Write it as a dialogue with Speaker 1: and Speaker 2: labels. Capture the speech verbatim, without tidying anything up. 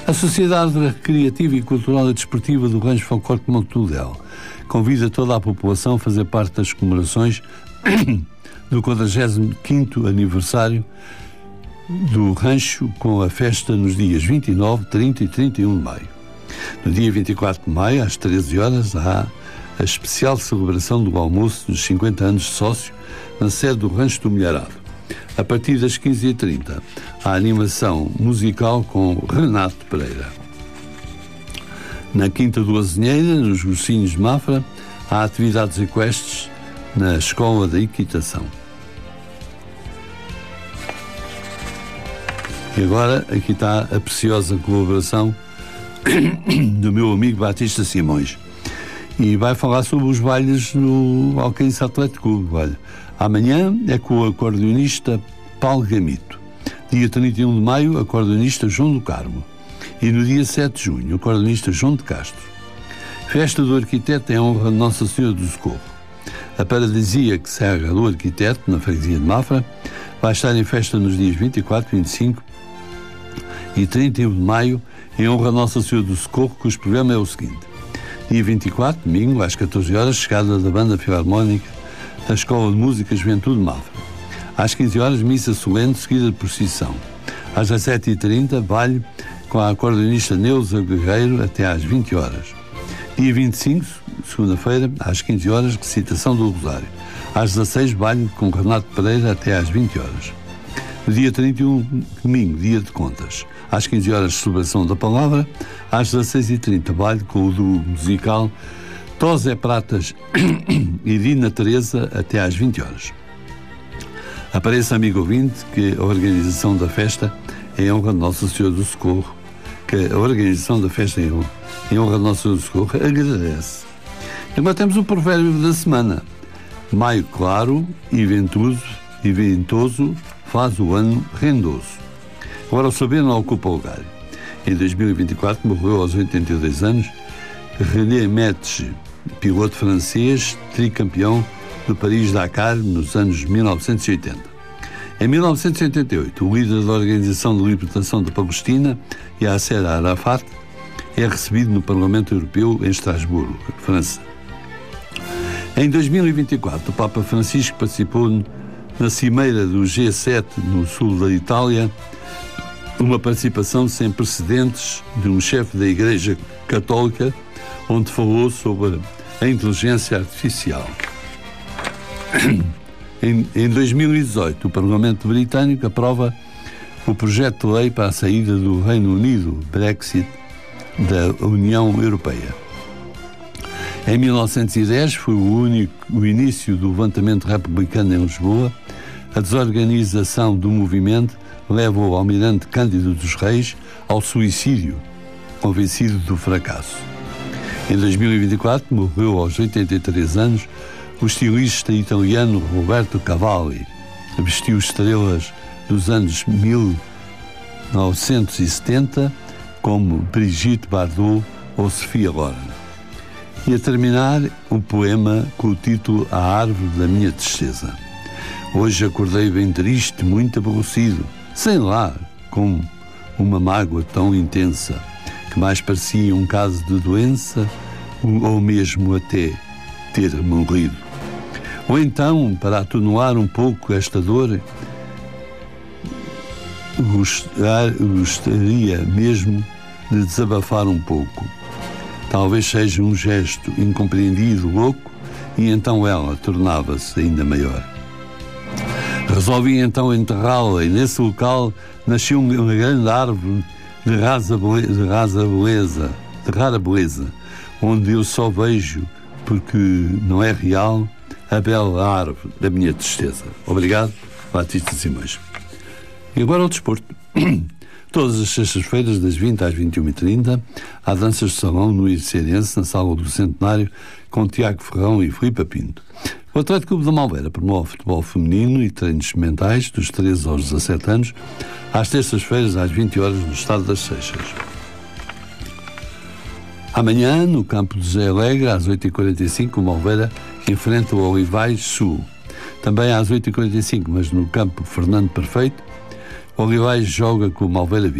Speaker 1: A Sociedade Recreativa e Cultural e Desportiva do Rancho Falcorte de Montudel convida toda a população a fazer parte das comemorações do quadragésimo quinto aniversário do rancho, com a festa nos dias vinte e nove, trinta e trinta e um de maio. No dia vinte e quatro de maio, às treze horas, há a especial celebração do almoço dos cinquenta anos de sócio na sede do Rancho do Milharado. A partir das quinze e trinta, a animação musical com Renato Pereira. Na Quinta do Azinheira, nos Gocinhos de Mafra, há atividades equestres na Escola da Equitação. E agora, aqui está a preciosa colaboração do meu amigo Batista Simões. E vai falar sobre os bailes no Alcaíce Atlético Clube. Olha, amanhã é com o acordeonista Paulo Gamito. Dia trinta e um de maio, acordeonista João do Carmo. E no dia sete de junho, acordeonista João de Castro. Festa do Arquiteto em honra de Nossa Senhora do Socorro. A Paradisíaca Serra do Arquiteto, na freguesia de Mafra, vai estar em festa nos dias vinte e quatro, vinte e cinco e trinta e um de maio, em honra de Nossa Senhora do Socorro, cujo programa é o seguinte. Dia vinte e quatro, domingo, às catorze horas, chegada da Banda Filarmónica da Escola de Música Juventude de Mafra. Às quinze horas, missa solene, seguida de procissão. Às dezessete e trinta, baile com a acordeonista Neuza Guerreiro até às vinte horas. Dia vinte e cinco, segunda-feira, às quinze horas, recitação do Rosário. Às dezasseis, baile com Renato Pereira até às vinte horas. No dia trinta e um, domingo, dia de contas. Às quinze horas, celebração da palavra. Às dezasseis e trinta, baile com o duo musical Tosé Pratas e Dina Teresa até às vinte horas. Apareça, amigo ouvinte, que a organização da festa é em honra de Nossa Senhora do Socorro, que a organização da festa em honra, em honra de Nossa Senhora do Socorro agradece. Agora temos o provérbio da semana. Maio claro e ventoso, e ventoso faz o ano rendoso. Agora o saber não ocupa o lugar. Em dois mil e vinte e quatro morreu aos oitenta e dois anos René Metge, piloto francês, tricampeão do Paris-Dakar nos anos mil novecentos e oitenta. Em mil novecentos e oitenta e oito, o líder da Organização de Libertação da Palestina, Yasser Arafat, é recebido no Parlamento Europeu em Estrasburgo, França. Em dois mil e vinte e quatro, o Papa Francisco participou na cimeira do G sete no sul da Itália, uma participação sem precedentes de um chefe da Igreja Católica, onde falou sobre a inteligência artificial. Em, em dois mil e dezoito, o Parlamento Britânico aprova o projeto de lei para a saída do Reino Unido, Brexit, da União Europeia. Em mil novecentos e dez foi o, único, o início do levantamento republicano em Lisboa. A desorganização do movimento leva o almirante Cândido dos Reis ao suicídio, convencido do fracasso. Em dois mil e vinte e quatro morreu aos oitenta e três anos o estilista italiano Roberto Cavalli, que vestiu estrelas dos anos mil novecentos e setenta como Brigitte Bardot ou Sofia Loren. E a terminar, um poema com o título A Árvore da Minha Tristeza. Hoje acordei bem triste, muito aborrecido, sem lar, com uma mágoa tão intensa, que mais parecia um caso de doença ou mesmo até ter morrido. Ou então, para atenuar um pouco esta dor, gostaria mesmo de desabafar um pouco. Talvez seja um gesto incompreendido, louco, e então ela tornava-se ainda maior. Resolvi então enterrá-la, e nesse local nasceu uma grande árvore de rasa beleza, de rasa beleza, de rara beleza, onde eu só vejo, porque não é real, a bela árvore da minha tristeza. Obrigado, Batista Simões. E agora ao desporto. Todas as sextas-feiras, das vinte às vinte e uma e trinta, há danças de salão no Iricerense, na Sala do Centenário, com Tiago Ferrão e Filipe Pinto. O Atlético Clube da Malveira promove futebol feminino e treinos mentais dos treze aos dezassete anos, às terças-feiras, às vinte horas, no Estado das Seixas. Amanhã, no campo de José Alegre, às oito e quarenta e cinco, o Malveira enfrenta o Olivais Sul. Também às oito e quarenta e cinco, mas no campo Fernando Perfeito, o Olivais joga com o Malveira